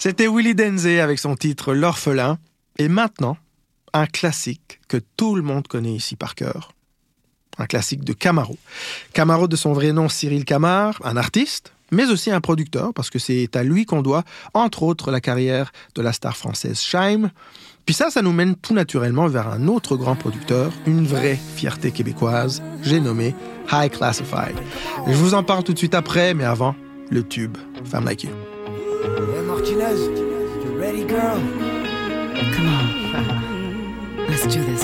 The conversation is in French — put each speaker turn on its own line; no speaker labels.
C'était Willy Denzey avec son titre L'Orphelin. Et maintenant, un classique que tout le monde connaît ici par cœur. Un classique de Camaro. Camaro, de son vrai nom Cyril Camar, un artiste, mais aussi un producteur, parce que c'est à lui qu'on doit, entre autres, la carrière de la star française Chaim. Puis ça nous mène tout naturellement vers un autre grand producteur, une vraie fierté québécoise, j'ai nommé High Classified. Je vous en parle tout de suite après, mais avant, le tube Femme Like You.
Hey Martinez, you ready, girl?
Come on. Let's do this.